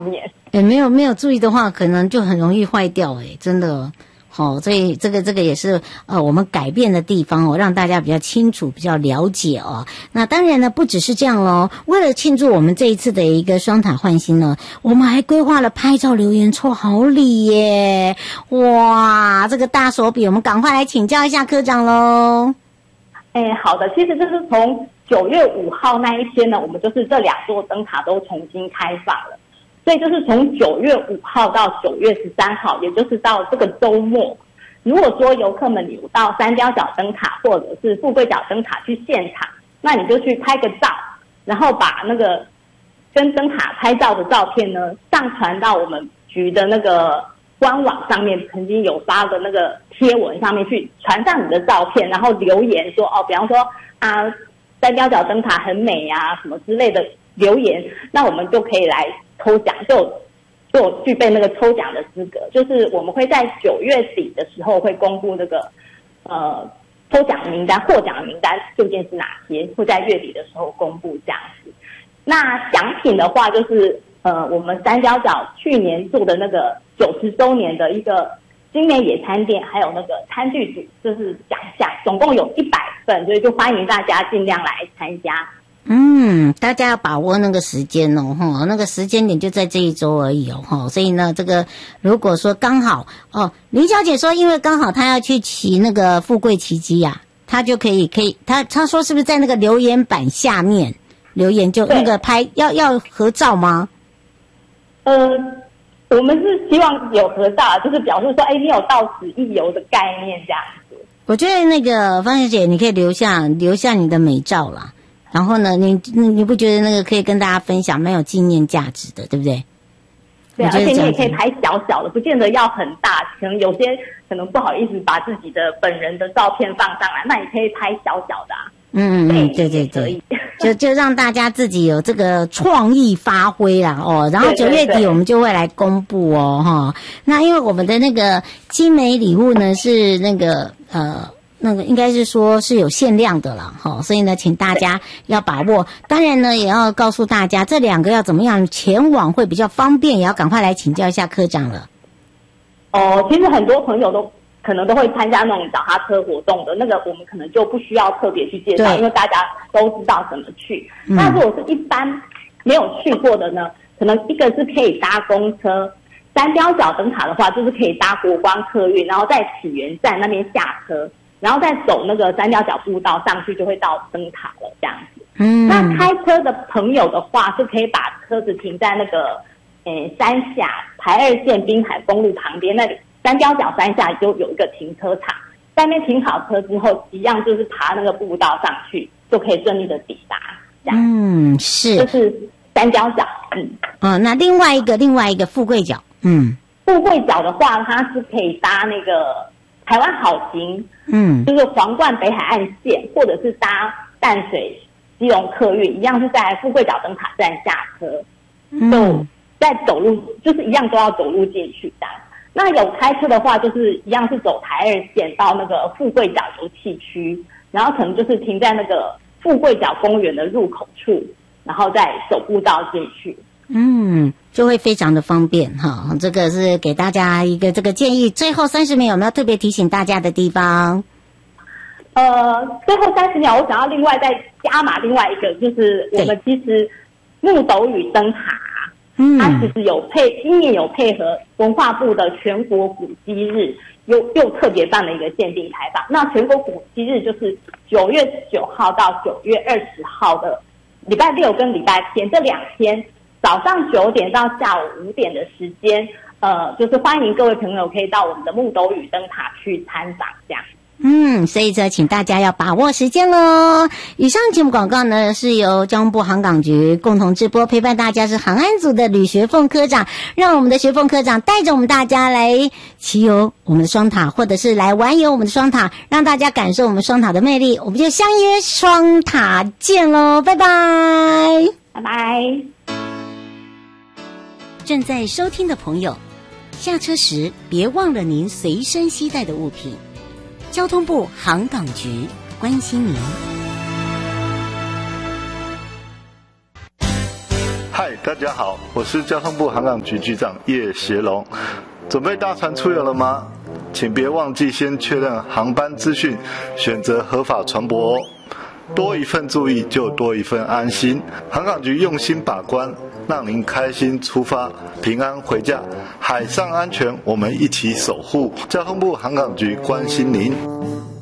面。 没有注意的话，可能就很容易坏掉真的。好，所以这个也是我们改变的地方让大家比较清楚、比较了解那当然呢，不只是这样咯，为了庆祝我们这一次的一个双塔换新呢，我们还规划了拍照留言抽好礼耶！哇，这个大手笔，我们赶快来请教一下科长咯。 好的，其实就是从9月5号那一天呢，我们就是这2座灯塔都重新开放了。所以就是从9月5号到9月13号，也就是到这个周末，如果说游客们有到三貂角灯塔或者是富贵角灯塔去现场，那你就去拍个照，然后把那个跟灯塔拍照的照片呢上传到我们局的那个官网上面，曾经有发的那个贴文上面去传上你的照片，然后留言说比方说三貂角灯塔很美啊什么之类的留言，那我们就可以来抽奖，就具备那个抽奖的资格。就是我们会在9月底的时候会公布那个抽奖名单，获奖的名单究竟是哪些，会在月底的时候公布这样子。那奖品的话，就是我们三貂角去年做的那个90周年的一个精美野餐店，还有那个餐具组，就是奖项，总共有100份，所以就欢迎大家尽量来参加。 大家要把握那个时间那个时间点就在这一周而已所以呢，这个如果说刚好林小姐说，因为刚好她要去骑那个富贵骑机她就可以，她说是不是在那个留言板下面留言就那个拍要合照吗？ 我们是希望有合照，就是表示说，你有到此一游的概念这样子。 我觉得那个方小姐，你可以留下你的美照啦。然后呢，你不觉得那个可以跟大家分享，蛮有纪念价值的，对不对？ 对，而且你也可以拍小小的，不见得要很大，可能有些不好意思把自己的本人的照片放上来，那你可以拍小小的对，就让大家自己有这个创意发挥啦然后9月底我们就会来公布那因为我们的那个精美礼物呢是那个应该是说是有限量的啦所以呢请大家要把握。当然呢也要告诉大家这2个要怎么样前往会比较方便，也要赶快来请教一下科长了。其实很多朋友都可能都会参加那种脚踏车活动的，那个我们可能就不需要特别去介绍，因为大家都知道怎么去。那如果是一般没有去过的呢，可能一个是可以搭公车，三貂角灯塔的话就是可以搭国光客运，然后在起源站那边下车，然后再走那个三貂角步道上去就会到灯塔了这样子。那开车的朋友的话是可以把车子停在那个山下台2线滨海公路旁边那里，三貂角山下就有一个停车场，在那边停好车之后，一样就是爬那个步道上去，就可以顺利的抵达。这样是， 就是三貂角。 那另外一个富贵角， 富贵角的话，它是可以搭那个台湾好行，就是皇冠北海岸线，或者是搭淡水基隆客运，一样是在富贵角灯塔站下车，就在走路，就是一样都要走路进去的。那有开车的话，就是一样是走台2线到那个富贵角游憩区，然后可能就是停在那个富贵角公园的入口处，然后再走步道进去。 就会非常的方便这个是给大家一个这个建议。最后30秒有没有特别提醒大家的地方？ 最后30秒我想要另外再加码另外一个，就是我们其实木斗屿灯塔它其实今年有配合文化部的全国古迹日，又特别办了一个限定开放。那全国古迹日就是9月9号到9月20号的礼拜6跟礼拜天，这2天早上9点到下午5点的时间，就是欢迎各位朋友可以到我们的木斗屿灯塔去参访这样。 所以这请大家要把握时间咯。以上节目广告呢是由交通部航港局共同直播，陪伴大家是航安组的吕学凤科长，让我们的学凤科长带着我们大家来骑游我们的双塔，或者是来玩游我们的双塔，让大家感受我们双塔的魅力。我们就相约双塔见咯，拜拜拜拜。 正在收听的朋友，下车时别忘了您随身携带的物品。交通部航港局关心您。 嗨， 大家好，我是交通部航港局局长叶协龙。准备搭船出游了吗？请别忘记先确认航班资讯，选择合法船舶哦。多一份注意，就多一份安心。航港局用心把关，让您开心出发，平安回家。海上安全，我们一起守护。交通部航港局关心您。